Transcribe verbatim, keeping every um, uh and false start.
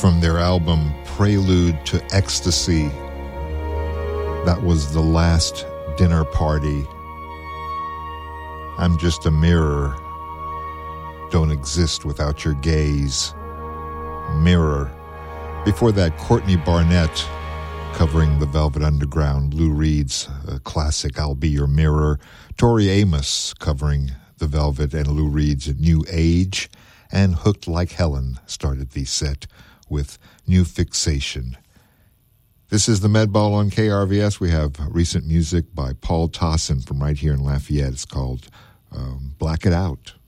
from their album Prelude to Ecstasy. That was The Last Dinner Party. I'm Just a Mirror. Don't exist without your gaze. Mirror. Before that, Courtney Barnett covering the Velvet Underground, Lou Reed's uh, classic I'll Be Your Mirror. Tori Amos covering the Velvet and Lou Reed's New Age. And Hooked Like Helen started the set with New Fixation. This is the Med Ball on K R V S. We have recent music by Paul Tossin from right here in Lafayette. It's called um, Black It Out.